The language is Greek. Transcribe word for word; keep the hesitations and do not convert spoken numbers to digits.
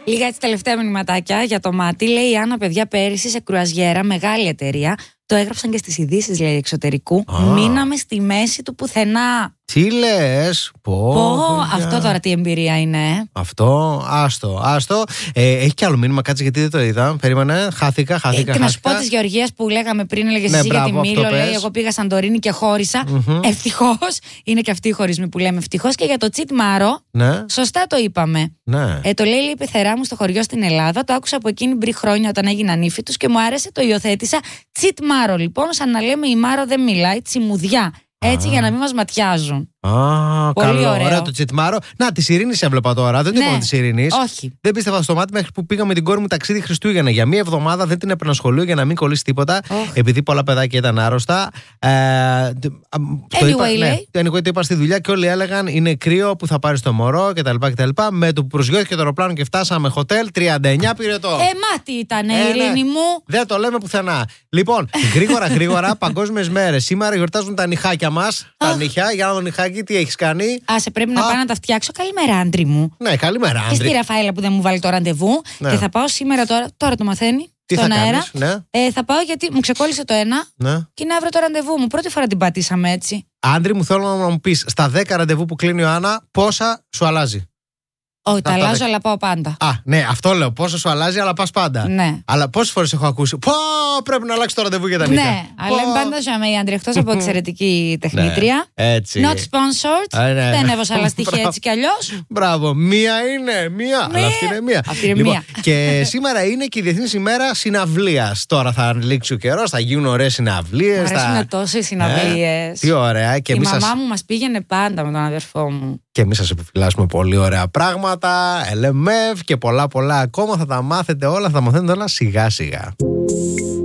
Λίγα έτσι τελευταία μηνυματάκια για το μάτι. Λέει η Άννα, παιδιά, πέρυσι σε κρουαζιέρα, μεγάλη εταιρεία. Το έγραψαν και στις ειδήσεις, λέει, εξωτερικού. Ah. Μείναμε στη μέση του πουθενά. Τι λες, πω, πω αυτό τώρα τι εμπειρία είναι. Αυτό, άστο, άστο. Ε, έχει κι άλλο μήνυμα, κάτσε γιατί δεν το είδα. Περίμενε, χάθηκα, χάθηκα. Ε, και να σου πω της Γεωργίας που λέγαμε πριν, έλεγες ναι, εσύ μπράβο, για τη Μήλο. Λέει, πες. εγώ πήγα Σαντορίνη και χώρισα. Mm-hmm. Ευτυχώς. Είναι και αυτοί οι χωρισμοί που λέμε ευτυχώς. Και για το Τσιτ Μάρο, ναι. σωστά το είπαμε. Ναι. Ε, το λέει η πεθερά μου στο χωριό στην Ελλάδα. Το άκουσα από εκείνη πριν χρόνια όταν έγιναν ύφη τους και μου άρεσε, το υιοθέτησα. Τσιτ Μάρο, λοιπόν, σαν να λέμε η Μάρο δεν μιλάει, τσιμουδιά. Έτσι, ah. για να μην μας ματιάζουν. Α, πολύ καλό, ωραίο. ωραίο το τσιτμάρο. Να, τη Ειρήνη έβλεπα τώρα. Δεν το ναι. είπαμε τη Ειρήνη. Όχι. Δεν πίστευα στο μάτι μέχρι που πήγαμε την κόρη μου ταξίδι Χριστούγεννα. Για μία εβδομάδα δεν την έπαιρνα σχολείο για να μην κολλήσει τίποτα. Oh. Επειδή πολλά παιδάκια ήταν άρρωστα. Ε, anyway, το είπα, λέει. ναι, anyway, το είπα στη δουλειά και όλοι έλεγαν είναι κρύο που θα πάρει το μωρό κτλ. κτλ. Με το που προσγειώθηκε το αεροπλάνο και φτάσαμε χοτέλ, τριάντα εννιά πυρετό. Ε, μάτι ήταν, ε, Ειρήνη ναι. μου. Δεν το λέμε πουθενά. Λοιπόν, γρήγορα γρήγορα, παγκόσμιες μέρες. Σήμερα γιορτάζουν τα νυχάκια μας. Τα νυχιά, για να δω νυχάκι, τι έχεις κάνει. Άσε, πρέπει να πάω να τα φτιάξω. Καλημέρα, άντρη μου. Ναι, καλημέρα, άντρη. Και στη Ραφαέλα που δεν μου βάλει το ραντεβού. Ναι. Και θα πάω σήμερα τώρα. Τώρα το μαθαίνει. Τι στον θα αέρα. Κάνεις, ναι. ε, θα πάω γιατί μου ξεκόλλησε το ένα. Ναι. Και είναι αύριο το ραντεβού μου. Πρώτη φορά την πατήσαμε έτσι. Άντρη μου, θέλω να μου πεις στα δέκα ραντεβού που κλείνει ο Άννα, πόσα σου αλλάζει. Όχι, τα αλλάζω, αλλά πάω πάντα. Α, ναι, αυτό λέω. Πόσο σου αλλάζει, αλλά πας πάντα. Ναι. Αλλά πόσες φορές έχω ακούσει. Πω, πρέπει να αλλάξει το ραντεβού για τα νύχια. Ναι, αλλά είναι πάντα ζάμε οι άντροι, εκτός από εξαιρετική τεχνήτρια. Ναι, έτσι. Not sponsored. Α, ναι. Δεν έβασα άλλα στοιχεία έτσι κι αλλιώς. Μπράβο. Μία είναι. Μία. Αλλά αυτή είναι μία. Αυτή είναι λοιπόν, μία. Και σήμερα είναι και η Διεθνής ημέρα συναυλίας. Τώρα θα λήξει ο καιρός, θα γίνουν ωραίες συναυλίες. Μου αρέσουν θα... τόσες συναυλίες. Ε, τι ωραία. Και η μαμά σας... μου μας πήγαινε πάντα με τον αδερφό μου. Και εμείς σας επιφυλάσσουμε πολύ ωραία πράγματα, ελ εμ εφ και πολλά πολλά ακόμα. Θα τα μάθετε όλα, θα τα μαθαίνετε όλα σιγά σιγά.